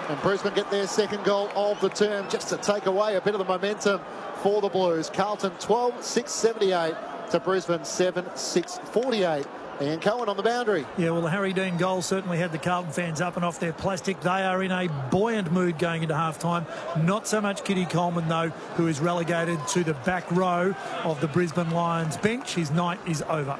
And Brisbane get their second goal of the term just to take away a bit of the momentum for the Blues. Carlton 12-6-78 to Brisbane 7-6-48. Ian Cohen on the boundary. Yeah, well, the Harry Dean goal certainly had the Carlton fans up and off their plastic. They are in a buoyant mood going into half-time. Not so much Kitty Coleman, though, who is relegated to the back row of the Brisbane Lions bench. His night is over.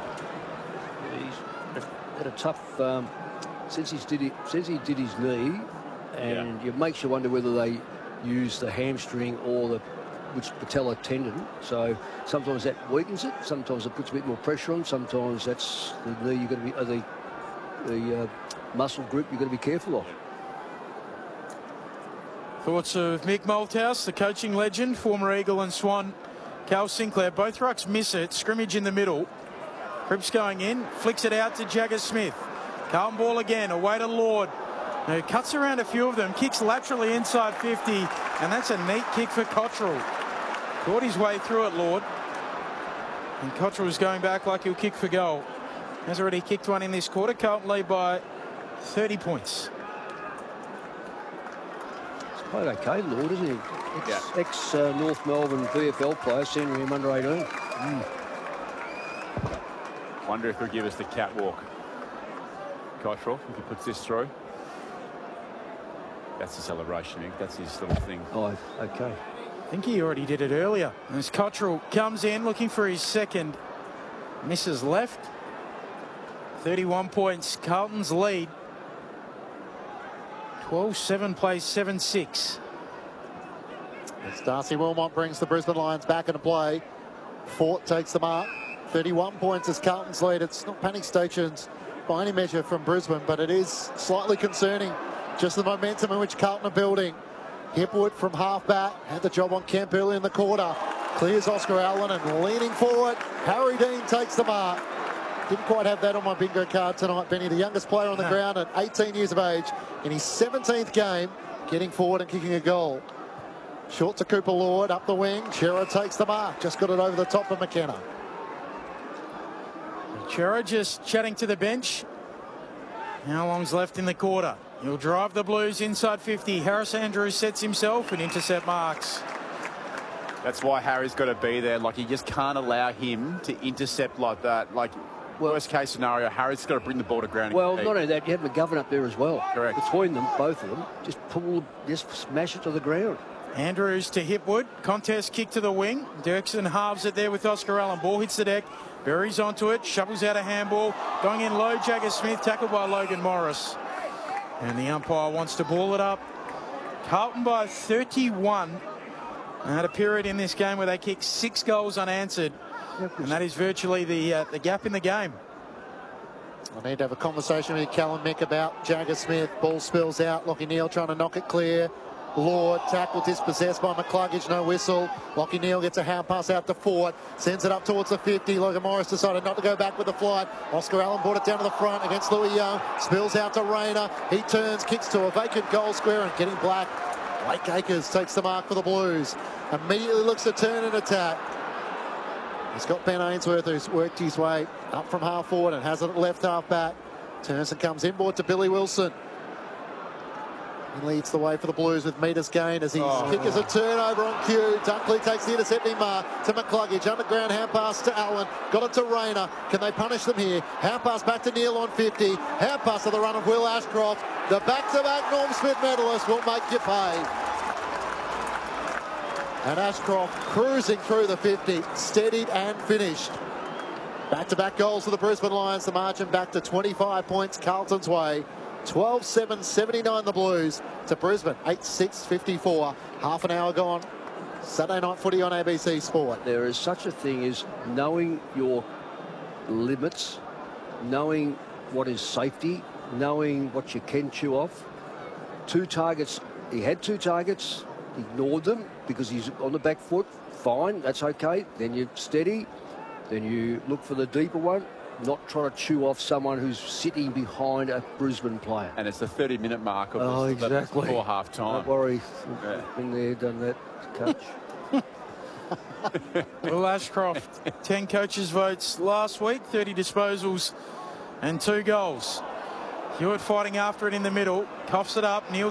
He's had a tough... since he did his knee, and it makes you wonder whether they use the hamstring or the patella tendon. So sometimes that weakens it, sometimes it puts a bit more pressure on, sometimes that's the knee you've got to be, the muscle group you've got to be careful of. Thoughts of Mick Malthouse, the coaching legend, former Eagle and Swan. Cal Sinclair, both rucks miss it. Scrimmage in the middle. Cripps going in, flicks it out to Jagger Smith. Carlton ball again, away to Lord. Now, cuts around a few of them, kicks laterally inside 50, and that's a neat kick for Cottrell. Thought his way through it, Lord. And Cottrell's going back like he'll kick for goal. Has already kicked one in this quarter. Carlton lead by 30 points. He's played okay, Lord, isn't he? Ex-North Melbourne VFL player, senior him under 18. Wonder if he'll give us the catwalk. Cottrell, if he puts this through. That's a celebration, Nick. That's his little thing. Oh, okay. I think he already did it earlier. As Cottrell comes in looking for his second. Misses left. 31 points. Carlton's lead. 12-7 plays 7-6. As Darcy Wilmot brings the Brisbane Lions back into play. Fort takes the mark. 31 points as Carlton's lead. It's not panic stations by any measure from Brisbane, but it is slightly concerning. Just the momentum in which Carlton are building. Hipwood from half-back had the job on Kemp early in the quarter. Clears Oscar Allen and leaning forward. Harry Dean takes the mark. Didn't quite have that on my bingo card tonight, Benny. The youngest player on the ground at 18 years of age in his 17th game, getting forward and kicking a goal. Short to Cooper Lord, up the wing. Chera takes the mark. Just got it over the top of McKenna. Chera just chatting to the bench. How long's left in the quarter? He'll drive the Blues inside 50. Harris Andrews sets himself and intercept marks. That's why Harry's got to be there. Like, you just can't allow him to intercept like that. Like, worst case scenario, Harry's got to bring the ball to ground. Well, not only that, you have McGovern up there as well. Correct. Between them, both of them, just smash it to the ground. Andrews to Hipwood. Contest kick to the wing. Dirksen halves it there with Oscar Allen. Ball hits the deck. Buries onto it. Shovels out a handball. Going in low, Jagger Smith. Tackled by Logan Morris. And the umpire wants to ball it up. Carlton by 31. They had a period in this game where they kicked 6 goals unanswered. And that is virtually the gap in the game. I need to have a conversation with Callum Mick about Jagger Smith. Ball spills out. Lockie Neal trying to knock it clear. Lord, tackle dispossessed by McCluggage, no whistle. Lockie Neal gets a hand pass out to Fort, sends it up towards the 50. Logan Morris decided not to go back with the flight. Oscar Allen brought it down to the front against Louis Young. Spills out to Rayner. He turns, kicks to a vacant goal square and getting black. Blake Acres takes the mark for the Blues. Immediately looks to turn and attack. He's got Ben Ainsworth, who's worked his way up from half forward and has it at left half back. Turns and comes inboard to Billy Wilson. He leads the way for the Blues with metres gained as his kick is a turnover on cue. Dunkley takes the intercepting mark to McCluggage. Underground hand pass to Allen. Got it to Rayner. Can they punish them here? Hand pass back to Neal on 50. Hand pass to the run of Will Ashcroft. The back-to-back Norm Smith medalist will make you pay. And Ashcroft cruising through the 50. Steadied and finished. Back-to-back goals for the Brisbane Lions. The margin back to 25 points Carlton's way. 12-7, 79 the Blues to Brisbane, 8-6-54. Half an hour gone. Saturday night footy on ABC Sport. There is such a thing as knowing your limits, knowing what is safety, knowing what you can chew off. 2 targets. He had 2 targets, ignored them because he's on the back foot. Fine, that's okay. Then you steady. Then you look for the deeper one. Not trying to chew off someone who's sitting behind a Brisbane player. And it's the 30-minute mark of exactly. Before half-time. Don't worry. Been there, done that, coach. Will Ashcroft, 10 coaches' votes last week, 30 disposals and 2 goals. Hewitt fighting after it in the middle. Coughs it up. Neal